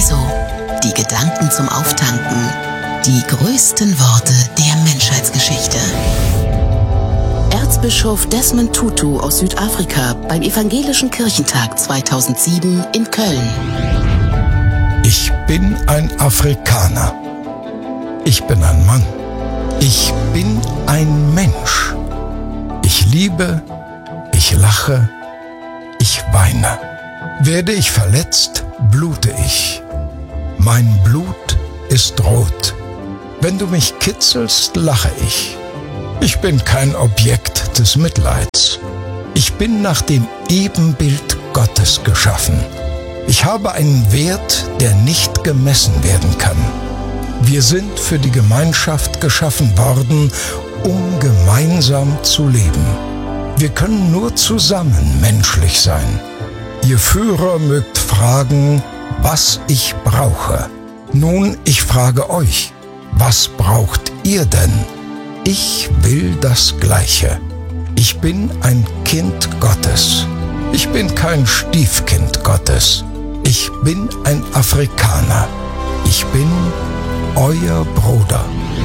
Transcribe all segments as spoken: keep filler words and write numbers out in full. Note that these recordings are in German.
Paradiso. Die Gedanken zum Auftanken. Die größten Worte der Menschheitsgeschichte. Erzbischof Desmond Tutu aus Südafrika beim Evangelischen Kirchentag zweitausendsieben in Köln. Ich bin ein Afrikaner. Ich bin ein Mann. Ich bin ein Mensch. Ich liebe, ich lache, ich weine. Werde ich verletzt, blute ich. Mein Blut ist rot. Wenn du mich kitzelst, lache ich. Ich bin kein Objekt des Mitleids. Ich bin nach dem Ebenbild Gottes geschaffen. Ich habe einen Wert, der nicht gemessen werden kann. Wir sind für die Gemeinschaft geschaffen worden, um gemeinsam zu leben. Wir können nur zusammen menschlich sein. Ihr Führer mögt fragen, was ich brauche. Nun, ich frage euch, was braucht ihr denn? Ich will das Gleiche. Ich bin ein Kind Gottes. Ich bin kein Stiefkind Gottes. Ich bin ein Afrikaner. Ich bin euer Bruder.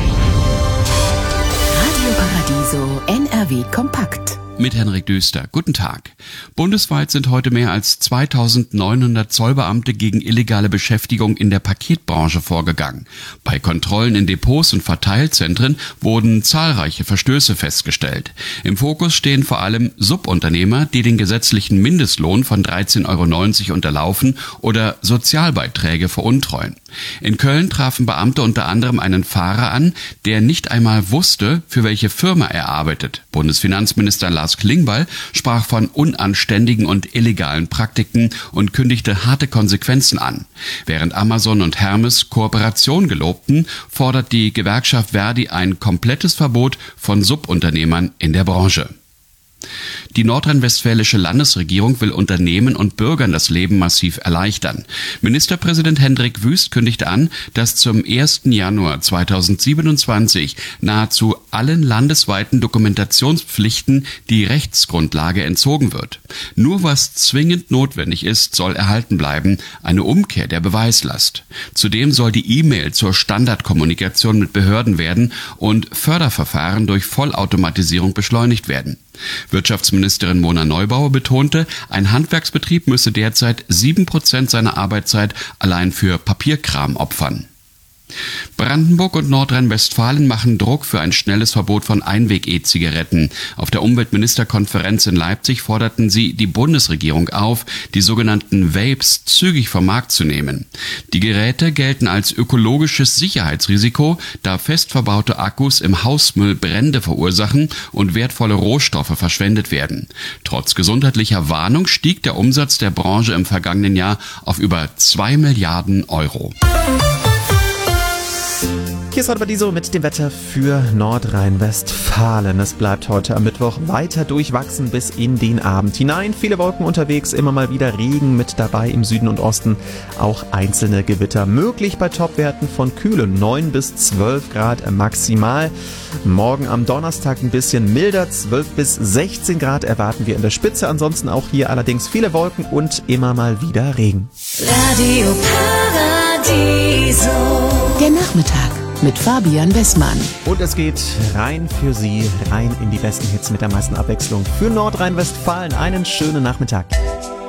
Radio Paradiso N R W Kompakt. Mit Henrik Döster. Guten Tag. Bundesweit sind heute mehr als zweitausendneunhundert Zollbeamte gegen illegale Beschäftigung in der Paketbranche vorgegangen. Bei Kontrollen in Depots und Verteilzentren wurden zahlreiche Verstöße festgestellt. Im Fokus stehen vor allem Subunternehmer, die den gesetzlichen Mindestlohn von dreizehn Euro neunzig unterlaufen oder Sozialbeiträge veruntreuen. In Köln trafen Beamte unter anderem einen Fahrer an, der nicht einmal wusste, für welche Firma er arbeitet. Bundesfinanzminister Lars Klingbeil sprach von unanständigen und illegalen Praktiken und kündigte harte Konsequenzen an. Während Amazon und Hermes Kooperation gelobten, fordert die Gewerkschaft Verdi ein komplettes Verbot von Subunternehmern in der Branche. Die nordrhein-westfälische Landesregierung will Unternehmen und Bürgern das Leben massiv erleichtern. Ministerpräsident Hendrik Wüst kündigte an, dass zum ersten Januar zweitausendsiebenundzwanzig nahezu allen landesweiten Dokumentationspflichten die Rechtsgrundlage entzogen wird. Nur was zwingend notwendig ist, soll erhalten bleiben, eine Umkehr der Beweislast. Zudem soll die E-Mail zur Standardkommunikation mit Behörden werden und Förderverfahren durch Vollautomatisierung beschleunigt werden. Wirtschaftsministerin Mona Neubauer betonte, ein Handwerksbetrieb müsse derzeit sieben Prozent seiner Arbeitszeit allein für Papierkram opfern. Brandenburg und Nordrhein-Westfalen machen Druck für ein schnelles Verbot von Einweg-E-Zigaretten. Auf der Umweltministerkonferenz in Leipzig forderten sie die Bundesregierung auf, die sogenannten Vapes zügig vom Markt zu nehmen. Die Geräte gelten als ökologisches Sicherheitsrisiko, da fest verbaute Akkus im Hausmüll Brände verursachen und wertvolle Rohstoffe verschwendet werden. Trotz gesundheitlicher Warnung stieg der Umsatz der Branche im vergangenen Jahr auf über zwei Milliarden Euro. Hier ist Radio Paradiso mit dem Wetter für Nordrhein-Westfalen. Es bleibt heute am Mittwoch weiter durchwachsen bis in den Abend hinein. Viele Wolken unterwegs, immer mal wieder Regen mit dabei im Süden und Osten. Auch einzelne Gewitter möglich bei Topwerten von kühlen neun bis zwölf Grad maximal. Morgen am Donnerstag ein bisschen milder, zwölf bis sechzehn Grad erwarten wir in der Spitze. Ansonsten auch hier allerdings viele Wolken und immer mal wieder Regen. Radio Paradiso. Der Nachmittag mit Fabian Wessmann. Und es geht rein für Sie, rein in die besten Hits mit der meisten Abwechslung für Nordrhein-Westfalen. Einen schönen Nachmittag.